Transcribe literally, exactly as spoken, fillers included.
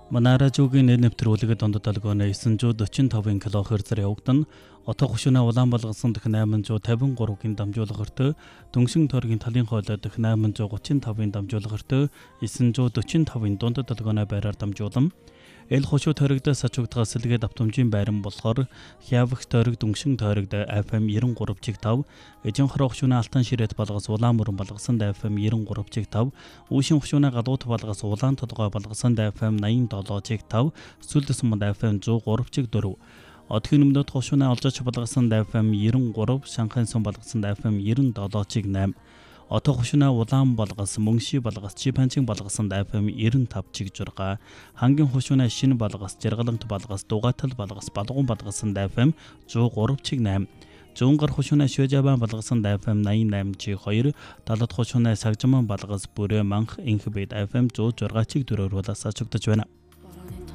Манай радиогийн нэр нэвтрүүлэг донд долгионы девятьсот четырнадцать килогерц-ээр явагдана. Отоо хушуунаа улаан болгосон дэх восемьсот пятьдесят-ийн дамжуулгартай, дүншин тойргийн талын хоолой дэх восемьсот тридцать-ийн дамжуулгартай, девятьсот четырнадцать-ийн дунд долгионы байраар дамжуулан. Эл хушуу тойрогдоос сачигдгаас сэлгээд автомжийн байран болохоор Хявагч тойрог дүншин тойрогд эф эм девяносто три чиг пять, эжин хороо хушуунаа алтан ширээт болгоос улаан мөрөн болгосон эф эм девяносто три чиг пять, үүшин хушуунаа гадуут болгоос улаан толгой болгосон эф эм восемьдесят чиг пять, сүлдэс мод эф эм one oh three чиг four. Одхийн өмнөд хушуунаа олжооч болгосон эф эм ninety-three, Шанхайн сум болгосон эф эм ninety-seven чиг eight. Отоо хушуунаа улаан болгосон мөнгши болгосон чипанчин болгосон эф эм ninety-five чиг six, хангийн хушуунаа шин болгосон жаргалант болгосон дугаатал болгосон балгуун болгосон эф эм one oh three чиг eight, зүүнгар хушуунаа шөөжабан болгосон эф эм ninety-eight чиг two, талд хушуунаа сагжман болгосон бүрээ манх инхбэд эф эм one oh six чиг four-оор улаас ачигдж байна.